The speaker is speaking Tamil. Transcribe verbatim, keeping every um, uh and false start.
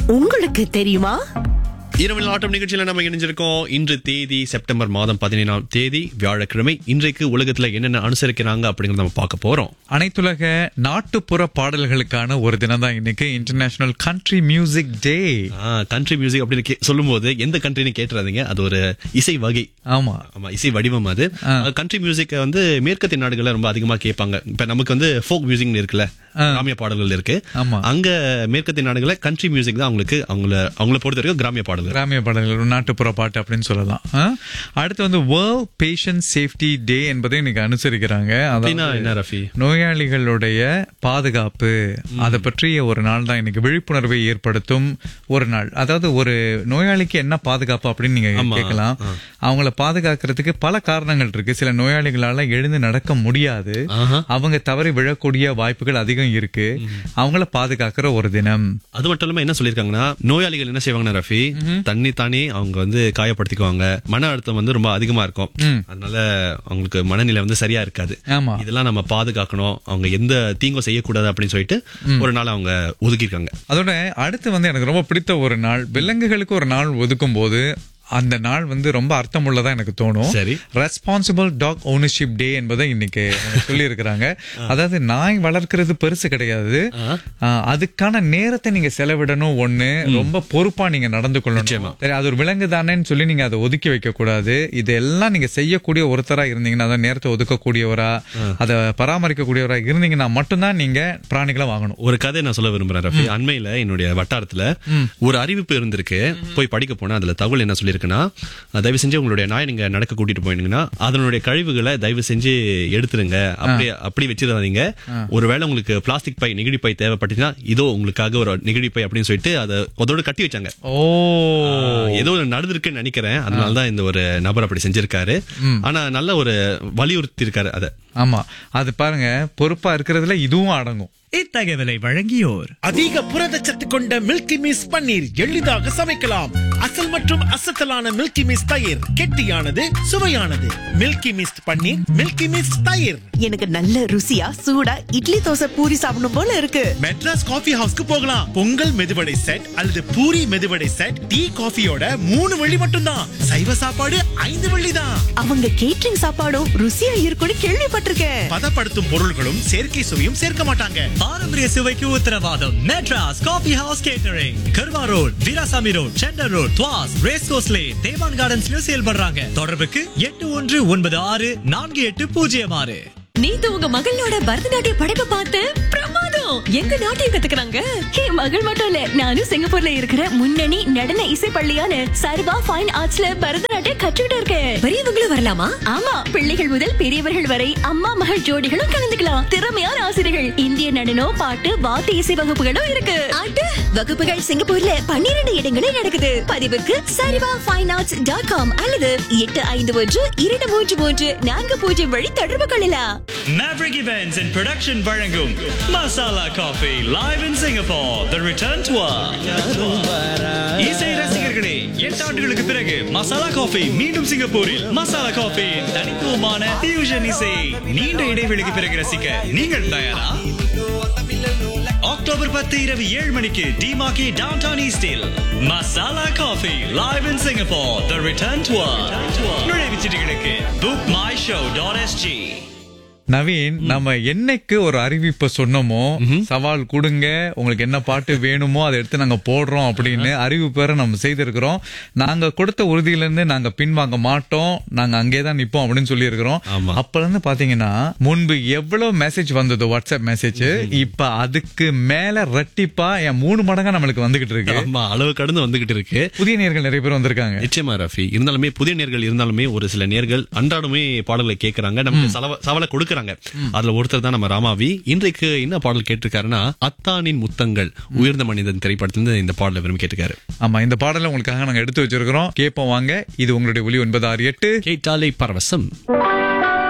உங்களுக்கு தெரியுமா? இரவில் ஆட்டம் நிகழ்ச்சியில நம்ம இணைஞ்சிருக்கோம். இன்று தேதி செப்டம்பர் மாதம் பதினேழாம் தேதி வியாழக்கிழமை. இன்றைக்கு உலகத்துல என்னென்ன அனுசரிக்கிறாங்க அப்படிங்கறத நம்ம பார்க்க போறோம். அனைத்துலக நாட்டுப்புற பாடல்களுக்கான ஒரு தினம் தான் இன்னைக்கு, இன்டர்நேஷனல் கண்ட்ரி மியூசிக் டே. கண்ட்ரி மியூசிக் அப்படின்னு சொல்லும் போது எந்த கண்ட்ரின்னு கேட்டுறாதீங்க, அது ஒரு இசை வகை. ஆமா ஆமா, இசை வடிவம். அது கண்ட்ரி மியூசிக் வந்து மேற்கத்திய நாடுகள்ல ரொம்ப அதிகமா கேட்பாங்க. இப்ப நமக்கு வந்து ஃபோக் மியூசிக் இருக்குல்ல, கிராமிய பாடல்கள் இருக்கு. அங்க மேற்கத்திய நாடுகள்ல கண்ட்ரி மியூசிக் தான் அவங்களுக்கு அவங்கள அவங்கள பொறுத்த வரைக்கும் கிராமிய பாடல்கள் கிராமிய பாடல்கள் நாட்டுப்புற பாட்டு அப்படின்னு சொல்லலாம். அடுத்து வந்து வேர்ல்ட் பேஷண்ட் சேஃப்டி டே என்பதை இன்னைக்கு அனுசரிக்கிறாங்க. என்ன ரஃபி? நோயாளிகளுடைய பாதுகாப்பு, அதை பற்றிய ஒரு நாள் தான் இன்னைக்கு. விழிப்புணர்வை ஏற்படுத்தும் ஒரு நாள். அதாவது ஒரு நோயாளிக்கு என்ன பாதுகாப்பு அப்படின்னு நீங்க கேட்கலாம். அவங்கள பாதுகாக்கிறதுக்கு பல காரணங்கள் இருக்கு. சில நோயாளிகளால எழுந்து நடக்க முடியாது, அவங்க தவறி விழக்கூடிய வாய்ப்புகள் அதிகம் இருக்கு. அவங்கள பாதுகாக்கிற ஒரு தினம். அது மட்டும் இல்லாம என்ன சொல்லிருக்காங்கன்னா, நோயாளிகள் என்ன செய்வாங்கன்னா ரஃபி, தண்ணி தானே அவங்க வந்து காயப்படுத்திக்குவாங்க. மன அழுத்தம் வந்து ரொம்ப அதிகமா இருக்கும், அதனால அவங்களுக்கு மனநிலை வந்து சரியா இருக்காது. இதெல்லாம் நம்ம பாதுகாக்கணும், அவங்க எந்த தீங்கும் செய்யக்கூடாது அப்படின்னு சொல்லிட்டு ஒரு நாள் அவங்க ஒதுக்கிருக்காங்க. அதோட அடுத்து வந்து எனக்கு ரொம்ப பிடித்த ஒரு நாள், விலங்குகளுக்கு ஒரு நாள் ஒதுக்கும் போது அந்த நாள் வந்து ரொம்ப அர்த்தமுள்ளதா எனக்கு தோணும். சரி, ரெஸ்பான்சிபிள் டாக் ஓனர்ஷிப் டே என்பதை இன்னைக்கு சொல்லி இருக்கிறாங்க. அதாவது நாய் வளர்க்கிறது பெருசு கிடையாது, அதுக்கான நேரத்தை நீங்க செலவிடணும். ஒண்ணு, ரொம்ப பொறுப்பா நீங்க நடந்து கொள்ளணும். சரி, அது ஒரு விலங்கு தானேன்னு சொல்லி நீங்க அதை ஒதுக்கி வைக்க கூடாது. இதெல்லாம் நீங்க செய்யக்கூடிய ஒருத்தரா இருந்தீங்கன்னா, அதை நேரத்தை ஒதுக்கக்கூடியவரா, அதை பராமரிக்கக்கூடியவரா இருந்தீங்கன்னா மட்டும்தான் நீங்க பிராணிகளை வாங்கணும். ஒரு கதை நான் சொல்ல விரும்புறேன் ரஃபி. அண்மையில என்னுடைய வட்டாரத்துல ஒரு அறிவிப்பு இருந்திருக்கு. போய் படிக்க போனா அதுல தகவல் என்ன சொல்லி இருக்குன்னா, தயவு செஞ்சு உங்களுடைய நாய் நீங்க நடக்க கூட்டிட்டு போயிட்டீங்கன்னா அதனுடைய கழிவுகளை தயவு செஞ்சு எடுத்துருங்க, அப்படி அப்படி வச்சிடாதீங்க. ஒருவேளை உங்களுக்கு பிளாஸ்டிக் பை, நெகிழி பை தேவைப்பட்டுச்சுன்னா இதோ உங்களுக்காக ஒரு நெகிழி பை அப்படின்னு சொல்லிட்டு அதை அதோட கட்டி வச்சாங்க. ஓ, ஏதோ நினைக்கிறேன்னு நினைக்கிறேன். அதனாலதான் இந்த ஒரு நபர் அப்படி செஞ்சிருக்காரு. ஆனா நல்ல ஒரு வலியுறுத்தி இருக்காரு அத. ஆமா, அது பாருங்க, பொறுப்பா இருக்கிறதுல இதுவும் அடங்கும். இத்தகவலை வழங்கியோர் அதிக புரதச்சத்து கொண்ட மில்கி மிஸ் பன்னீர் எளிதாக சமைக்கலாம். அசல் மற்றும் அசத்தலான மில்கி மிஸ் தயிர், கெட்டியானது, சுவையானது. மில்கி மிஸ் பன்னீர், மில்கி மிஸ் தயிர். எனக்கு நல்ல ருசியா சூடா இட்லி தோசை பூரி சாப்பிடணும் போல இருக்கு. மெட்ராஸ் காஃபி ஹவுஸ்க்கு போகலாம். பொங்கல் மெதுவடை செட் அல்லது பூரி மெதுவடை செட், டீ காஃபியோட மூணு வெள்ளி மட்டும்தான். சைவ சாப்பாடு ஐந்து வெள்ளி தான். அவங்க கேட்டரிங் சாப்பாடும் ருசியா இருக்கும்னு கேள்விப்பட்டிருக்கேன். பதப்படுத்தும் பொருள்களும் செயற்கை சுவையும் சேர்க்க மாட்டாங்க. பாரம்பரிய சுவைக்கு உத்தரவாதம். மெட்ராஸ் காஃபி ஹவுஸ் கேட்டரிங், கர்வா road, Veerasamy road, centre road, துவாஸ், race course lane, தேவான் கார்டன்ஸ்ல செயல்படுறாங்க. தொடர்புக்கு எட்டு ஒன்று ஒன்பது ஆறு நான்கு எட்டு பூஜ்ஜியம் ஆறு. நேத்து உங்க மகளோட பரதநாட்டிய படைப்பை பார்த்து பிரமாதம். எங்க நாட்டியம் கத்துக்கிறாங்க. என் மகள் மட்டும் இல்ல, நானும் சிங்கப்பூர்ல இருக்கிற முன்னணி நடன இசை பள்ளியான சர்வா ஃபைன் ஆர்ட்ஸ்ல பரதநாட்டியம் கற்றுக்கிட்டு இருக்கேன். பெரியவங்களும் வரலாமா? ஆமா, பிள்ளைகள் முதல் பெரியவர்கள் வரை அம்மா மகள் ஜோடிகளும் கலந்துக்கலாம். திறமையான ஆசிரியர்கள், இந்திய நடனம், பாட்டு, வாத்திய இசை வகுப்புகளும் இருக்கு. வகுப்புகள் சிங்கப்பூர்ல பன்னிரண்டு இடங்களில் நடக்குது. பதிவுக்கு சரிவா ஃபைன் ஆர்ட்ஸ் டாட் காம் அல்லது எட்டு ஐந்து ஒன்று இரண்டு மூன்று மூன்று நான்கு பூஜ்ஜியம் வழி தொடர்பு கொள்ளலாம். Maverick Events and Production வழங்கும் Masala Coffee live in Singapore, the return tour. இசை ரசிகர்களே, எட்டு ஆண்டுகளுக்கு பிறகு மசாலா காஃபி மீண்டும் சிங்கப்பூரில். மசாலா காஃபி தனித்துவமான ஃபியூஷன் இசை நீண்ட இடைவெளிக்கு பிறகு ரசிக்க நீங்கள் தயாரா? அக்டோபர் பத்து இரவு ஏழு மணிக்கு டிமாக்கி டவுன்டவுன் ஈஸ்டில் masala coffee live in Singapore, the return tour. நுழைவுச் சீட்டுகளுக்கு book my show dot s g. Naveen, நம்ம என்னைக்கு ஒரு அறிவிப்பை சொன்னோமோ, சவால் கொடுங்க, உங்களுக்கு என்ன பாட்டு வேணுமோ அதை எடுத்து நாங்க போடுறோம் அப்படின்னு அறிவிப்பை நம்ம செய்திருக்கிறோம். நாங்க கொடுத்த உறுதியில இருந்து நாங்க பின்வாங்க மாட்டோம், நாங்க அங்கேதான் நிப்போம் அப்படின்னு சொல்லி இருக்கிறோம். அப்ப இருந்து பாத்தீங்கன்னா முன்பு எவ்வளவு மெசேஜ் வந்ததோ, வாட்ஸ்அப் மெசேஜ், இப்ப அதுக்கு மேல ரெட்டிப்பா என் மூணு மடங்கா நம்மளுக்கு வந்துகிட்டு இருக்கு. அளவு கடந்து வந்துகிட்டு இருக்கு. புதிய நேர்கள் நிறைய பேர் வந்திருக்காங்க. நிச்சயமா ரஃபி. இருந்தாலுமே புதிய நேர்கள் இருந்தாலுமே ஒரு சில நேர்கள் அன்றாடமே பாடல்களை கேட்கறாங்க, நமக்கு சவாலை கொடுக்க. அதுல ஒருத்தர் தான் நம்ம ராமாவி. இன்றைக்கு என்ன பாடல் கேட்டிருக்காருன்னா, அத்தானின் முத்தங்கள் உயர்ந்த மனிதன் திரைப்படத்திலிருந்து இந்த பாடலை விரும்பி கேட்டிருக்காரு. ஆமா, இந்த பாடலை உங்களுக்காக நாங்க எடுத்து வச்சிருக்கிறோம், கேட்போம் வாங்க. இது உங்களுடைய ஒலி ஒன்பது ஆறு எட்டு, கேட்டாலே பரவசம்.